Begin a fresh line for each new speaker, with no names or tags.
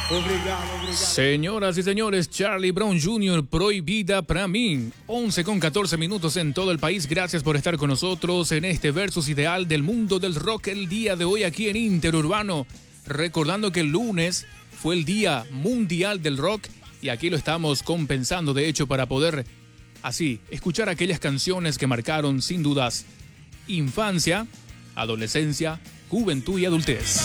Señoras y señores, Charlie Brown Jr., Prohibida para mí. 11:14 en todo el país. Gracias por estar con nosotros en este versus ideal del mundo del rock el día de hoy aquí en Interurbano. Recordando que el lunes fue el Día Mundial del Rock y aquí lo estamos compensando, de hecho, para poder así escuchar aquellas canciones que marcaron sin dudas infancia, adolescencia, juventud y adultez.